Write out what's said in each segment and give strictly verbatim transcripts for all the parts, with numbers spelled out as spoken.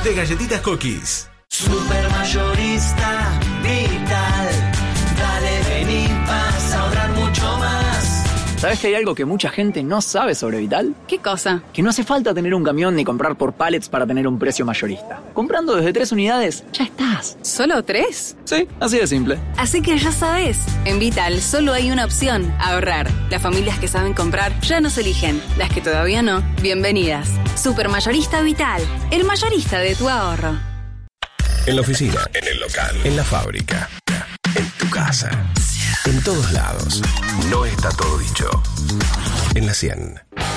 de Galletitas Cookies. Supermayorista Vital. Dale, vení, vas a ahorrar mucho más. ¿Sabes que hay algo que mucha gente no sabe sobre Vital? ¿Qué cosa? Que no hace falta tener un camión ni comprar por pallets para tener un precio mayorista. Comprando desde tres unidades, ya estás. ¿Solo tres? Sí, así de simple. Así que ya sabes, en Vital solo hay una opción, ahorrar. Las familias que saben comprar ya nos eligen. Las que todavía no, bienvenidas. Supermayorista Vital, el mayorista de tu ahorro. En la oficina, en el local, en la fábrica, en tu casa, en todos lados. No está todo dicho. En la cien.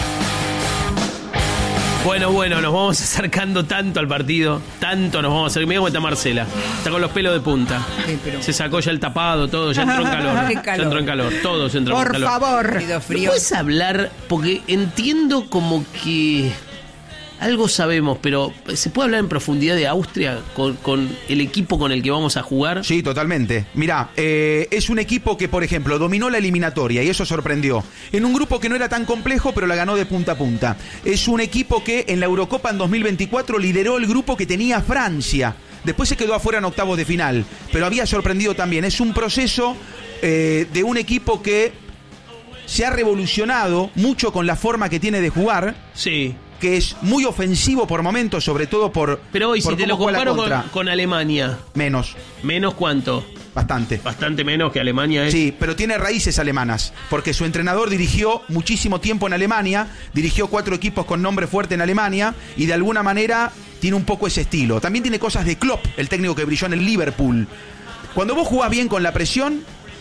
Bueno, bueno, nos vamos acercando tanto al partido. Tanto nos vamos acercando. Mira cómo está Marcela. Está con los pelos de punta. Sí, pero... Se sacó ya el tapado, todo. Ya entró en calor. Qué calor. Ya entró en calor. Todos entramos Por en calor. favor. ¿Me puedes hablar? Porque entiendo como que... Algo sabemos, pero ¿se puede hablar en profundidad de Austria con, con el equipo con el que vamos a jugar? Sí, totalmente. Mirá, eh, es un equipo que, por ejemplo, dominó la eliminatoria y eso sorprendió. En un grupo que no era tan complejo, pero la ganó de punta a punta. Es un equipo que en la Eurocopa en dos mil veinticuatro lideró el grupo que tenía Francia. Después se quedó afuera en octavos de final, pero había sorprendido también. Es un proceso eh, de un equipo que se ha revolucionado mucho con la forma que tiene de jugar. Sí. Que es muy ofensivo por momentos, sobre todo por... Pero hoy, por si te lo cómo juega la comparo con, contra. con Alemania... Menos. ¿Menos cuánto? Bastante. Bastante menos que Alemania, ¿eh? Sí, pero tiene raíces alemanas, porque su entrenador dirigió muchísimo tiempo en Alemania, dirigió cuatro equipos con nombre fuerte en Alemania, y de alguna manera tiene un poco ese estilo. También tiene cosas de Klopp, el técnico que brilló en el Liverpool. Cuando vos jugás bien con la presión,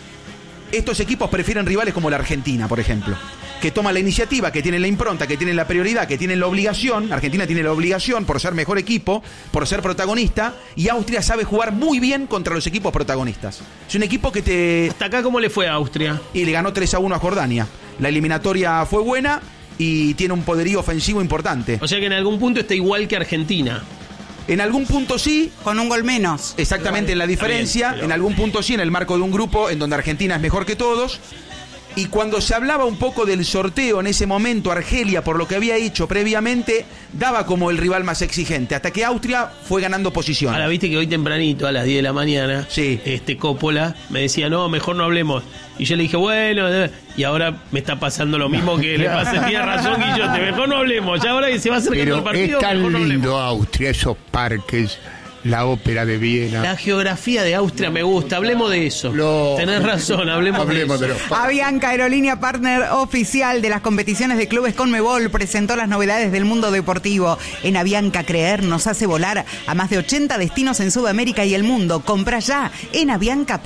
estos equipos prefieren rivales como la Argentina, por ejemplo, que toman la iniciativa, que tienen la impronta, que tienen la prioridad, que tienen la obligación. Argentina tiene la obligación por ser mejor equipo, por ser protagonista, y Austria sabe jugar muy bien contra los equipos protagonistas. Es un equipo que te... ¿Hasta acá cómo le fue a Austria? Y le ganó tres a uno a Jordania. La eliminatoria fue buena y tiene un poderío ofensivo importante. O sea que en algún punto está igual que Argentina. En algún punto sí. Con un gol menos. Exactamente, en la diferencia. Bien, pero... En algún punto sí, en el marco de un grupo en donde Argentina es mejor que todos. Y cuando se hablaba un poco del sorteo en ese momento, Argelia, por lo que había hecho previamente, daba como el rival más exigente, hasta que Austria fue ganando posición. Ahora, viste que hoy tempranito, a las diez de la mañana, sí. este Coppola me decía, no, mejor no hablemos. Y yo le dije, bueno, y ahora me está pasando lo mismo que le pasa, tiene razón Guillote, mejor no hablemos. Ya ahora que se va acercando Pero el partido, es tan mejor no hablemos. lindo Austria, esos parques, la ópera de Viena. La geografía de Austria me gusta, hablemos de eso. No. Tenés razón, hablemos, Hablemos de de eso. los Avianca, aerolínea partner oficial de las competiciones de clubes Conmebol, presentó las novedades del mundo deportivo. En Avianca, creer nos hace volar a más de ochenta destinos en Sudamérica y el mundo. Compra ya en avianca.